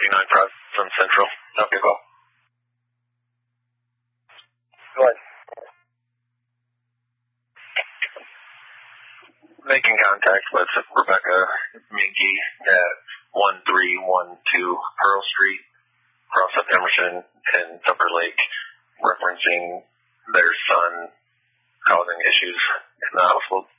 39 Providence Central. Okay, call. Go ahead. Making contact with Rebecca Minky at 1312 Pearl Street, across up Emerson and Tupper Lake, referencing their son causing issues in the household.